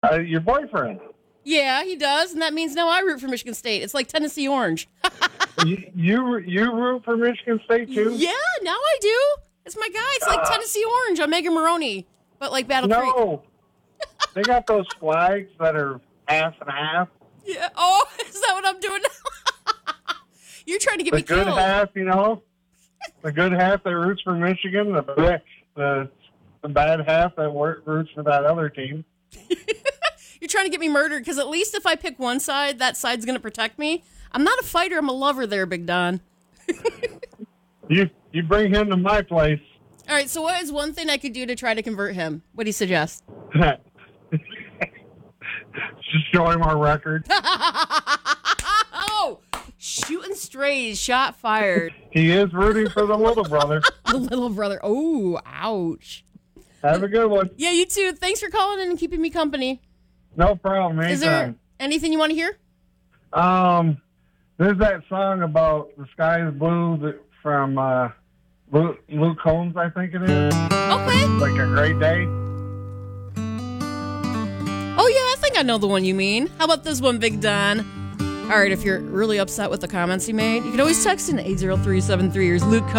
Your boyfriend. Yeah, he does, and that means now I root for Michigan State. It's like Tennessee Orange. You root for Michigan State too? Yeah, now I do. It's my guy. It's like Tennessee Orange on Mega Maroney, but like Battle Creek. No. They got those flags that are half and half. Yeah. Oh, is that what I'm doing now? You're trying to get me The good killed. half, the good half that roots for Michigan, the bad half that roots for that other team. You're trying to get me murdered because at least if I pick one side, that side's going to protect me. I'm not a fighter. I'm a lover there, Big Don. You bring him to my place. All right, so what is one thing I could do to try to convert him? What do you suggest? Just show him our record. Oh, shooting strays, shot fired. He is rooting for the little brother. The little brother. Oh, ouch. Have a good one. Yeah, you too. Thanks for calling in and keeping me company. No problem. Anytime. Is there anything you want to hear? There's that song about the sky is blue from Luke Combs, I think it is. Okay. Like a great day. Oh, yeah, I think I know the one you mean. How about this one, Big Don? All right, if you're really upset with the comments he made, you can always text in 80373. Here's Luke Combs.